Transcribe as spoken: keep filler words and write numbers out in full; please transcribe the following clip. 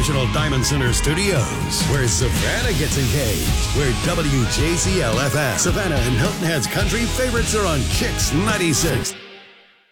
National Diamond Center Studios, where Savannah gets engaged, where W J C L F M, Savannah and Hilton Head's country favorites are on Kicks ninety-six.